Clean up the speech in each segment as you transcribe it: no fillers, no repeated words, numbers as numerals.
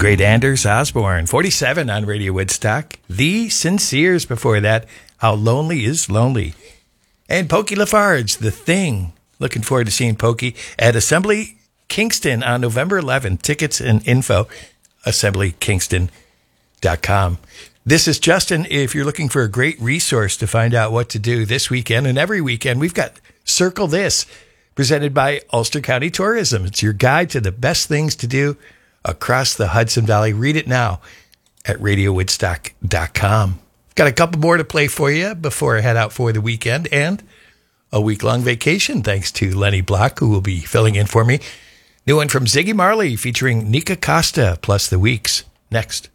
great Anders Osborne, 47 on Radio Woodstock. The Sinceres before that, How Lonely is Lonely. And Pokey Lafarge, The Thing. Looking forward to seeing Pokey at Assembly Kingston on November 11th. Tickets and info, assemblykingston.com. This is Justin. If you're looking for a great resource to find out what to do this weekend and every weekend, we've got Circle This, presented by Ulster County Tourism. It's your guide to the best things to do across the Hudson Valley. Read it now at radiowoodstock.com. Got a couple more to play for you before I head out for the weekend and a week-long vacation, thanks to Lenny Block, who will be filling in for me. New one from Ziggy Marley featuring Nika Costa, plus the Weeks. Next.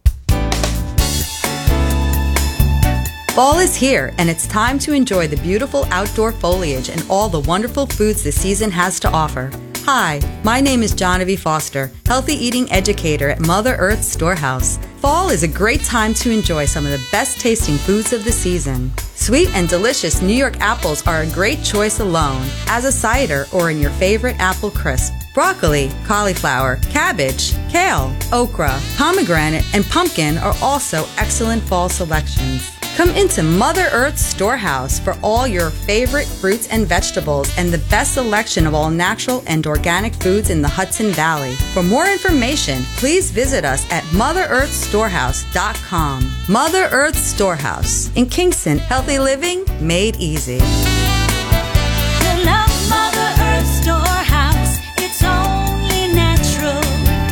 Fall is here, and it's time to enjoy the beautiful outdoor foliage and all the wonderful foods the season has to offer. Hi, my name is Genevieve Foster, healthy eating educator at Mother Earth Storehouse. Fall is a great time to enjoy some of the best tasting foods of the season. Sweet and delicious New York apples are a great choice alone, as a cider, or in your favorite apple crisp. Broccoli, cauliflower, cabbage, kale, okra, pomegranate, and pumpkin are also excellent fall selections. Come into Mother Earth Storehouse for all your favorite fruits and vegetables and the best selection of all natural and organic foods in the Hudson Valley. For more information, please visit us at MotherEarthStorehouse.com. Mother Earth Storehouse in Kingston, healthy living made easy. You love Mother Earth Storehouse, it's only natural.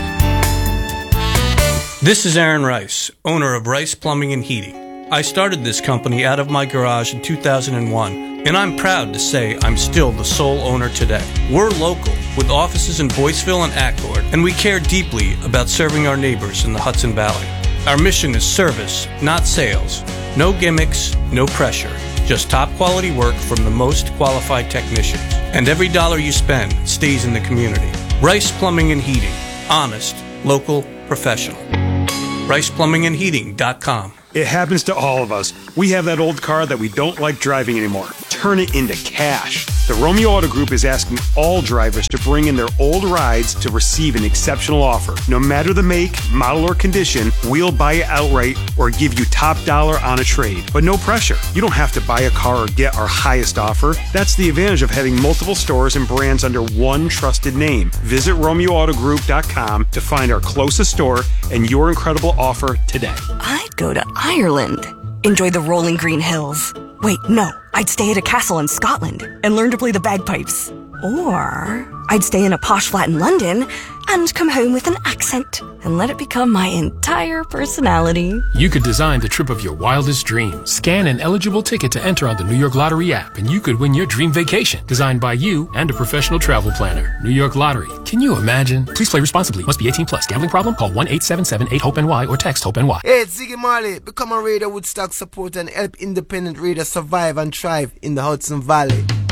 This is Aaron Rice, owner of Rice Plumbing and Heating. I started this company out of my garage in 2001, and I'm proud to say I'm still the sole owner today. We're local, with offices in Boyceville and Accord, and we care deeply about serving our neighbors in the Hudson Valley. Our mission is service, not sales. No gimmicks, no pressure. Just top quality work from the most qualified technicians. And every dollar you spend stays in the community. Rice Plumbing and Heating. Honest, local, professional. RicePlumbingandHeating.com. It happens to all of us. We have that old car that we don't like driving anymore. Turn it into cash. The Romeo Auto Group is asking all drivers to bring in their old rides to receive an exceptional offer. No matter the make, model, or condition, we'll buy it outright or give you top dollar on a trade. But no pressure. You don't have to buy a car or get our highest offer. That's the advantage of having multiple stores and brands under one trusted name. Visit RomeoAutoGroup.com to find our closest store and your incredible offer today. I'd go to Ireland. Enjoy the rolling green hills. Wait, no. I'd stay at a castle in Scotland and learn to play the bagpipes. Or I'd stay in a posh flat in London and come home with an accent and let it become my entire personality. You could design the trip of your wildest dreams. Scan an eligible ticket to enter on the New York Lottery app, and you could win your dream vacation, designed by you and a professional travel planner. New York Lottery. Can you imagine? Please play responsibly. Must be 18 plus. Gambling problem? Call 1-877-8-HOPE-NY or text HOPE-NY. Hey, it's Ziggy Marley. Become a Radio Woodstock supporter and help independent radio survive and thrive in the Hudson Valley.